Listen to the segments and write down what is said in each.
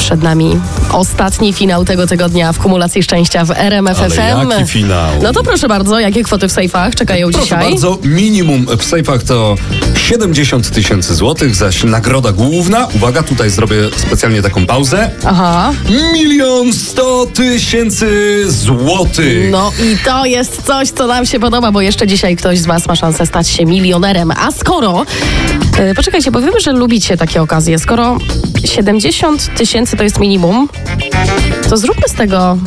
Przed nami ostatni finał tego tygodnia w kumulacji szczęścia w RMF FM. Ale jaki finał? No to proszę bardzo, jakie kwoty w sejfach czekają proszę dzisiaj? Bardzo, minimum w sejfach to 70 000 złotych, zaś nagroda główna, uwaga, tutaj zrobię specjalnie taką pauzę. Aha. 1 100 000 złotych. No i to jest coś, co nam się podoba, bo jeszcze dzisiaj ktoś z was ma szansę stać się milionerem. A skoro... poczekajcie, bo wiemy, że lubicie takie okazje. Skoro 70 000 to jest minimum, to zróbmy z tego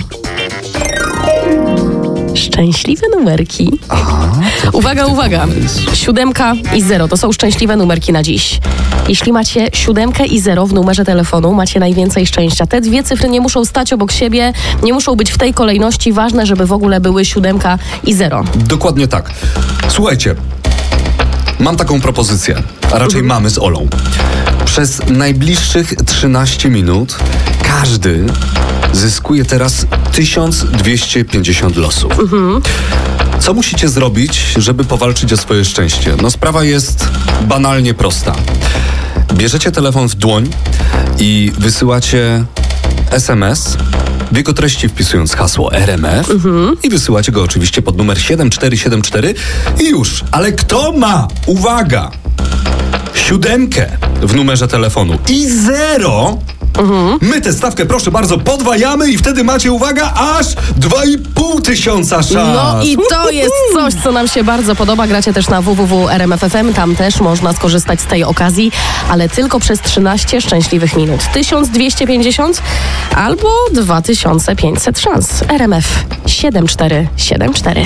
szczęśliwe numerki. Uwaga, uwaga. 7 i 0 to są szczęśliwe numerki na dziś. Jeśli macie 7 i 0 w numerze telefonu, macie najwięcej szczęścia. Te dwie cyfry nie muszą stać obok siebie, nie muszą być w tej kolejności. Ważne, żeby w ogóle były 7 i 0. Dokładnie tak. Słuchajcie, mam taką propozycję, a raczej mamy z Olą. Przez najbliższych 13 minut każdy zyskuje teraz 1250 losów. Co musicie zrobić, żeby powalczyć o swoje szczęście? No sprawa jest banalnie prosta. Bierzecie telefon w dłoń i wysyłacie SMS, w jego treści wpisując hasło RMF i wysyłacie go oczywiście pod numer 7474 i już. Ale kto ma, uwaga, 7 w numerze telefonu i 0, my tę stawkę, proszę bardzo, podwajamy i wtedy macie, uwaga, aż 2500 szans. No i to jest coś, co nam się bardzo podoba. Gracie też na www.rmf.fm, tam też można skorzystać z tej okazji, ale tylko przez 13 szczęśliwych minut. 1250 albo 2500 szans. RMF 7474.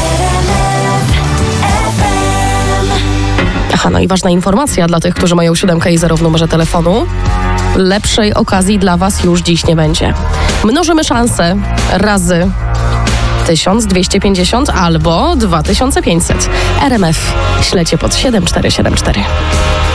Aha, no i ważna informacja dla tych, którzy mają 7 i 0 w numerze telefonu. Lepszej okazji dla was już dziś nie będzie. Mnożymy szanse razy 1250 albo 2500. RMF ślecie pod 7474.